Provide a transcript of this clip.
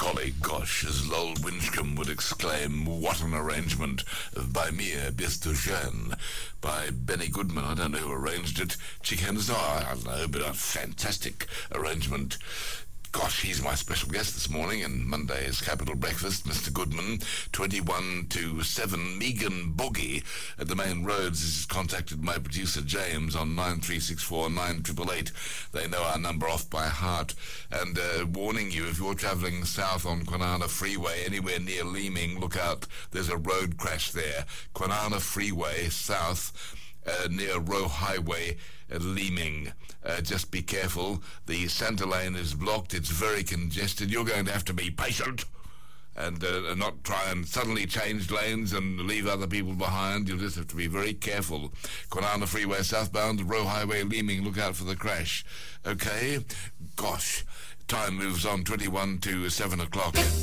Golly gosh, as Lowell Winchcombe would exclaim, what an arrangement by Mia Bistogen, by Benny Goodman. I don't know who arranged it. Chick Henshaw, I don't know, but a fantastic arrangement. Gosh, he's my special guest this morning in Monday's Capital Breakfast, Mr. Goodman. 21 to 7, Megan Boogie at the main roads has contacted my producer James on 9364 9888. They know our number off by heart. And warning you, if you're travelling south on Kwinana Freeway, anywhere near Leeming, look out, there's a road crash there. Kwinana Freeway south, near Roe Highway at Leeming. Just be careful. The centre lane is blocked. It's very congested. You're going to have to be patient and not try and suddenly change lanes and leave other people behind. You'll just have to be very careful. Kwinana Freeway southbound, Roe Highway, Leeming. Look out for the crash. Okay? Gosh. Time moves on, 21 to 7 o'clock.